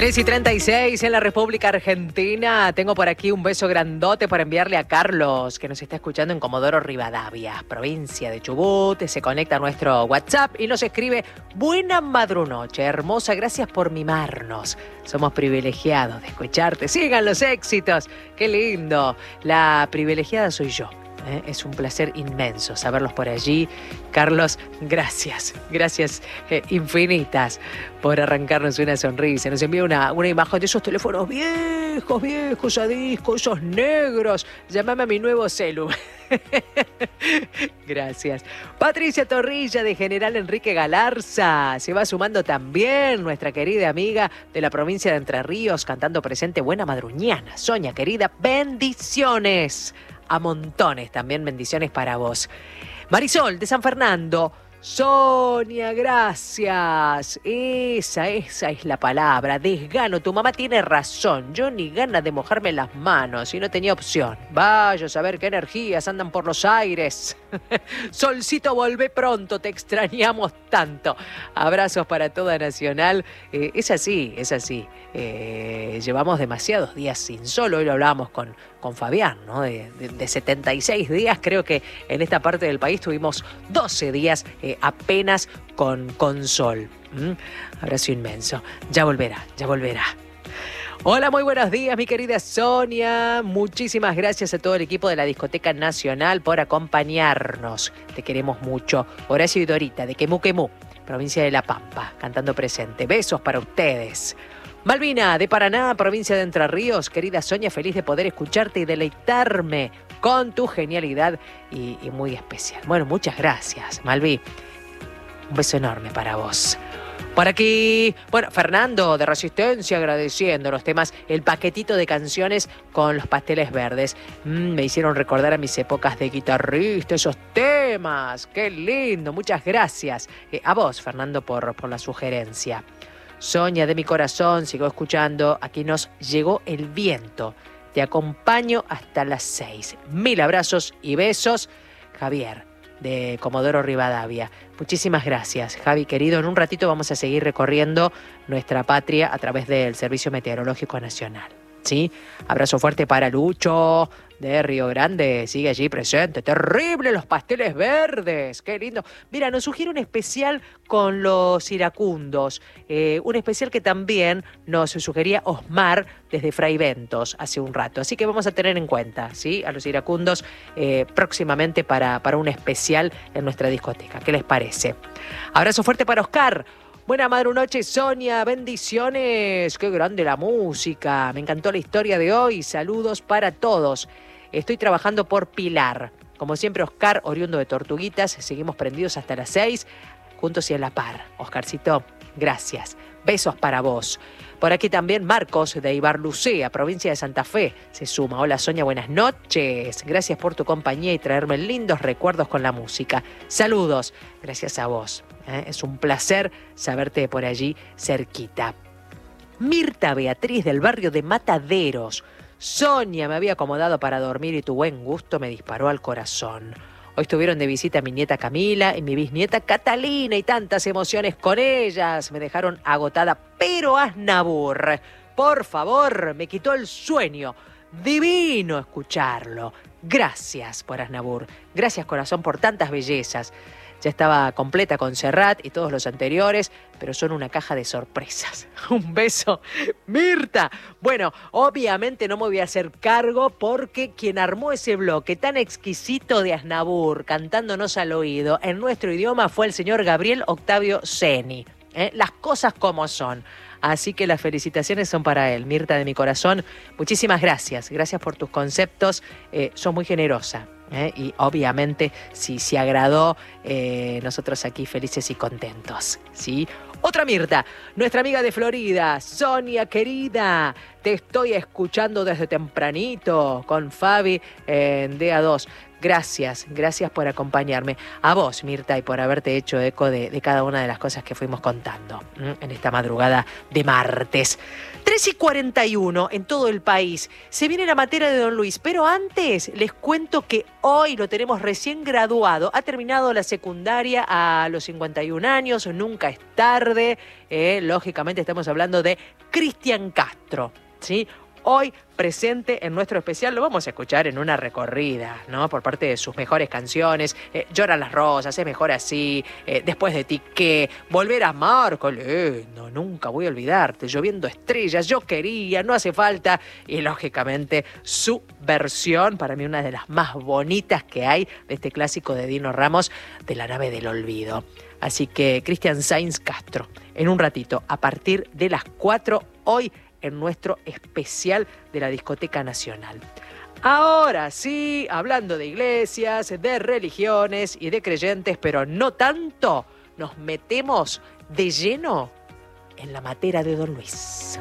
3:36 en la República Argentina. Tengo por aquí un beso grandote para enviarle a Carlos, que nos está escuchando en Comodoro Rivadavia, provincia de Chubut. Se conecta a nuestro WhatsApp y nos escribe: buena madrunoche, hermosa, gracias por mimarnos. Somos privilegiados de escucharte. Sigan los éxitos. Qué lindo. La privilegiada soy yo. Es un placer inmenso saberlos por allí. Carlos, gracias infinitas por arrancarnos una sonrisa. Nos envía una imagen de esos teléfonos viejos a disco, esos negros. Llámame a mi nuevo celu. Gracias. Patricia Torrilla de General Enrique Galarza se va sumando también, nuestra querida amiga de la provincia de Entre Ríos, cantando presente. Buena madruñana, Sonia querida, bendiciones. A montones también, bendiciones para vos. Marisol de San Fernando. Sonia, gracias. Esa es la palabra. Desgano. Tu mamá tiene razón. Yo ni ganas de mojarme las manos y no tenía opción. Vaya a saber qué energías andan por los aires. Solcito, volvé pronto. Te extrañamos tanto. Abrazos para toda Nacional. Es así. Llevamos demasiados días sin sol. Hoy lo hablábamos con Fabián, ¿no? De 76 días. Creo que en esta parte del país tuvimos 12 días apenas con sol. Abrazo inmenso. Ya volverá. Hola, muy buenos días, mi querida Sonia. Muchísimas gracias a todo el equipo de la Discoteca Nacional por acompañarnos. Te queremos mucho. Horacio y Dorita de Quemú, provincia de La Pampa, cantando presente. Besos para ustedes. Malvina de Paraná, provincia de Entre Ríos. Querida Sonia, feliz de poder escucharte y deleitarme con tu genialidad y muy especial. Bueno, muchas gracias, Malvi. Un beso enorme para vos. Por aquí, Fernando de Resistencia agradeciendo los temas, el paquetito de canciones con los pasteles verdes. Me hicieron recordar a mis épocas de guitarrista, esos temas. Qué lindo, muchas gracias. A vos, Fernando, por la sugerencia. Sonia de mi corazón, sigo escuchando. Aquí nos llegó el viento. Te acompaño hasta las 6. 1000 abrazos y besos. Javier de Comodoro Rivadavia. Muchísimas gracias, Javi querido. En un ratito vamos a seguir recorriendo nuestra patria a través del Servicio Meteorológico Nacional. ¿Sí? Abrazo fuerte para Lucho de Río Grande, sigue allí presente. Terrible los pasteles verdes, qué lindo. Mira, nos sugiere un especial con los iracundos, un especial que también nos sugería Osmar desde Fraiventos hace un rato. Así que vamos a tener en cuenta, ¿sí?, a los iracundos próximamente para un especial en nuestra discoteca. ¿Qué les parece? Abrazo fuerte para Oscar. Buena madrunoche, Sonia, bendiciones. Qué grande la música. Me encantó la historia de hoy. Saludos para todos. Estoy trabajando por Pilar. Como siempre, Oscar, oriundo de Tortuguitas. Seguimos prendidos hasta las 6, juntos y a la par. Oscarcito, gracias. Besos para vos. Por aquí también Marcos de Ibarlucea, provincia de Santa Fe, se suma. Hola Sonia, buenas noches. Gracias por tu compañía y traerme lindos recuerdos con la música. Saludos. Gracias a vos. Es un placer saberte por allí cerquita. Mirta Beatriz del barrio de Mataderos. Sonia, me había acomodado para dormir y tu buen gusto me disparó al corazón. Hoy estuvieron de visita mi nieta Camila y mi bisnieta Catalina y tantas emociones con ellas. Me dejaron agotada, pero Aznavour, por favor, me quitó el sueño. Divino escucharlo. Gracias por Aznavour. Gracias, corazón, por tantas bellezas. Ya estaba completa con Serrat y todos los anteriores, pero son una caja de sorpresas. Un beso, Mirta. Bueno, obviamente no me voy a hacer cargo porque quien armó ese bloque tan exquisito de Aznavour, cantándonos al oído en nuestro idioma, fue el señor Gabriel Octavio Ceni. Las cosas como son. Así que las felicitaciones son para él. Mirta de mi corazón, muchísimas gracias. Gracias por tus conceptos. Sos muy generosa. Y obviamente, si se agradó, nosotros aquí felices y contentos, ¿sí? Otra Mirta, nuestra amiga de Florida, Sonia querida, te estoy escuchando desde tempranito con Fabi en DA2. Gracias por acompañarme. A vos, Mirta, y por haberte hecho eco de cada una de las cosas que fuimos contando en esta madrugada de martes. 3:41 en todo el país. Se viene la materia de Don Luis, pero antes les cuento que hoy lo tenemos recién graduado. Ha terminado la secundaria a los 51 años, nunca es tarde. Lógicamente estamos hablando de Cristian Castro, ¿sí? Hoy presente en nuestro especial, lo vamos a escuchar en una recorrida, ¿no? Por parte de sus mejores canciones, Lloran las rosas, Es mejor así, Después de ti, ¿qué? Volver a amar, qué lindo, nunca voy a olvidarte, Lloviendo estrellas, Yo quería, No hace falta, y lógicamente su versión, para mí una de las más bonitas que hay de este clásico de Dino Ramos, de La nave del olvido. Así que Cristian Sáenz Castro, en un ratito, a partir de las 4, hoy en nuestro especial de la Discoteca Nacional. Ahora sí, hablando de iglesias, de religiones y de creyentes, pero no tanto, nos metemos de lleno en la materia de Don Luis.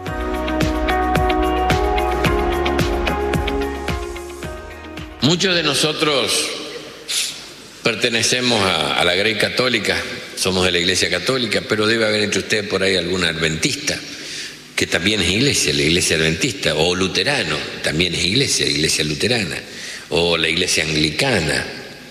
Muchos de nosotros pertenecemos a la Grey Católica, somos de la Iglesia Católica, pero debe haber entre ustedes por ahí algún adventista, que también es iglesia, la iglesia adventista, o luterano, también es iglesia luterana, o la iglesia anglicana.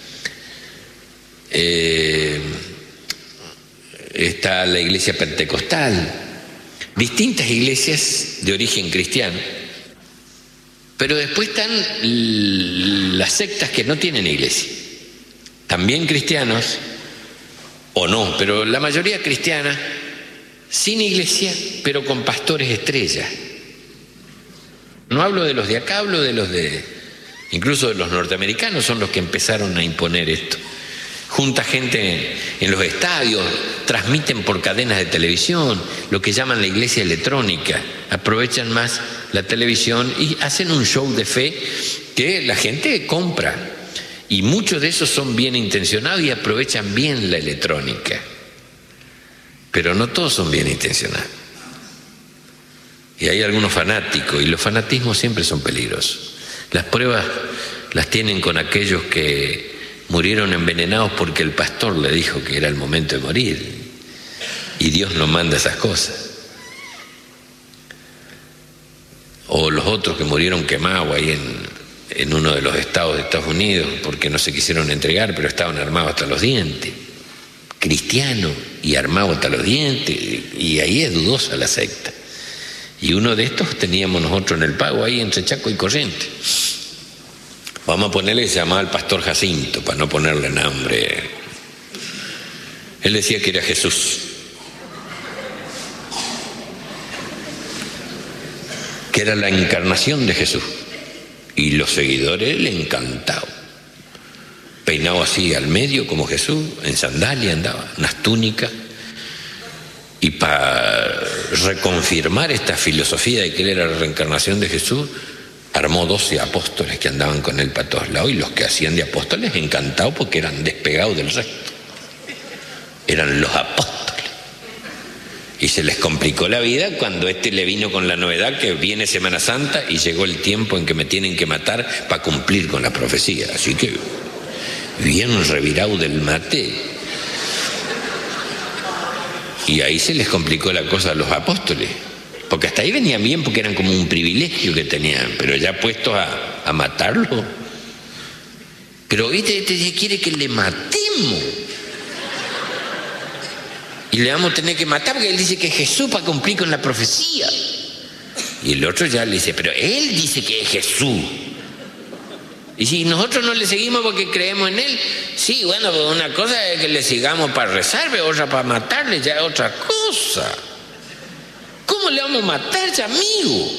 Está la iglesia pentecostal, distintas iglesias de origen cristiano, pero después están las sectas que no tienen iglesia, también cristianos, o no, pero la mayoría cristiana, sin iglesia, pero con pastores estrellas. No hablo de los de acá, hablo de los incluso de los norteamericanos, son los que empezaron a imponer esto. Junta gente en los estadios, transmiten por cadenas de televisión, lo que llaman la iglesia electrónica, aprovechan más la televisión y hacen un show de fe que la gente compra. Y muchos de esos son bien intencionados y aprovechan bien la electrónica. Pero no todos son bien intencionados. Y hay algunos fanáticos, y los fanatismos siempre son peligrosos. Las pruebas las tienen con aquellos que murieron envenenados porque el pastor le dijo que era el momento de morir. Y Dios no manda esas cosas. O los otros que murieron quemados ahí en uno de los estados de Estados Unidos porque no se quisieron entregar, pero estaban armados hasta los dientes. Cristiano y armado hasta los dientes, y ahí es dudosa la secta. Y uno de estos teníamos nosotros en el Pago, ahí entre Chaco y Corrientes. Vamos a ponerle, se llamaba el pastor Jacinto, para no ponerle nombre. Él decía que era Jesús, que era la encarnación de Jesús, y los seguidores le encantaban. Peinado así al medio como Jesús, en sandalia andaba, unas túnicas, y para reconfirmar esta filosofía de que él era la reencarnación de Jesús, armó 12 apóstoles que andaban con él para todos lados, y los que hacían de apóstoles encantados porque eran despegados del resto, eran los apóstoles, y se les complicó la vida cuando le vino con la novedad que viene Semana Santa y llegó el tiempo en que me tienen que matar para cumplir con la profecía, así que bien revirado del mate. Y ahí se les complicó la cosa a los apóstoles, porque hasta ahí venían bien porque eran como un privilegio que tenían, pero ya puestos a matarlo. Pero este quiere que le matemos, y le vamos a tener que matar porque él dice que es Jesús para cumplir con la profecía. Y el otro ya le dice, pero él dice que es Jesús. Y si nosotros no le seguimos porque creemos en él, sí, bueno, pues una cosa es que le sigamos para rezar, pero otra para matarle, ya es otra cosa. ¿Cómo le vamos a matar, ya, amigo?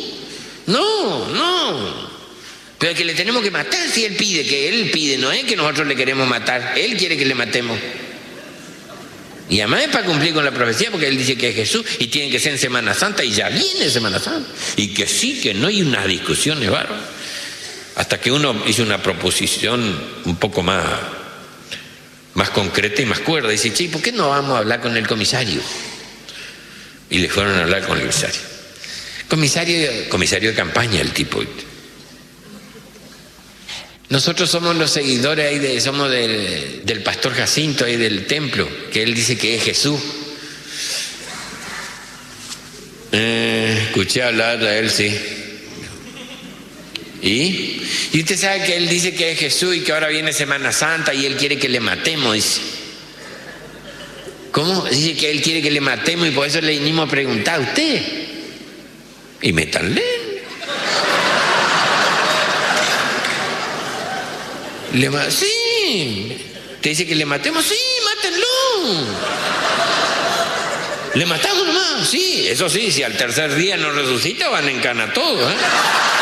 No. Pero es que le tenemos que matar si él pide, no es que nosotros le queremos matar, él quiere que le matemos. Y además es para cumplir con la profecía, porque él dice que es Jesús y tiene que ser en Semana Santa, y ya viene Semana Santa. Y que sí, que no, hay unas discusiones bárbaras. Hasta que uno hizo una proposición un poco más concreta y más cuerda. Dice, che, ¿por qué no vamos a hablar con el comisario? Y le fueron a hablar con el comisario de campaña, el tipo. Nosotros somos los seguidores ahí somos del pastor Jacinto ahí del templo, que él dice que es Jesús. Escuché hablar de él, sí. ¿Y usted sabe que él dice que es Jesús y que ahora viene Semana Santa y él quiere que le matemos, dice. ¿Cómo? Dice que él quiere que le matemos y por eso le vinimos a preguntar a usted. Y métanle. Sí. ¿Te dice que le matemos? Sí, mátenlo. ¿Le matamos nomás? Sí, eso sí, si al tercer día no resucita van en cana todos, ¿eh?